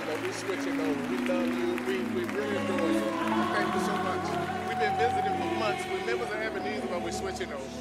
but we're switching over. We love you. We really adore you. Thank you so much. We've been visiting for months. We members are having needs, but we're switching over.